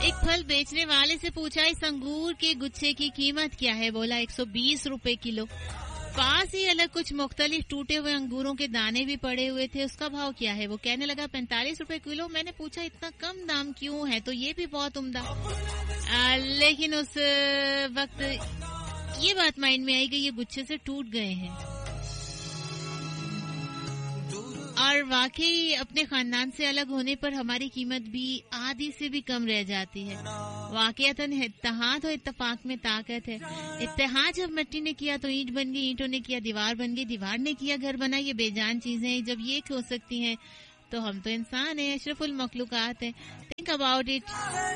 एक फल बेचने वाले से पूछा इस अंगूर के गुच्छे की कीमत क्या है? बोला 120 रुपए किलो। पास ही अलग कुछ मुख्तलिफ टूटे हुए अंगूरों के दाने भी पड़े हुए थे, उसका भाव क्या है? वो कहने लगा 45 रुपए किलो। मैंने पूछा इतना कम दाम क्यों है? तो ये भी बहुत उम्दा। लेकिन उस वक्त ये बात माइंड में आई कि ये गुच्छे से टूट गए हैं और वाकई अपने खानदान से अलग होने पर हमारी कीमत भी आधी से भी कम रह जाती है। वाकईतन इत्तेहाद और इत्तेफाक में ताकत है। इत्तेहाद जब मिट्टी ने किया तो ईंट बन गई, ईंटों ने किया दीवार बन गई, दीवार ने किया घर बना। ये बेजान चीजें हैं, जब ये हो सकती हैं तो हम तो इंसान हैं, अशरफुल मखलूकात हैं। Think about it.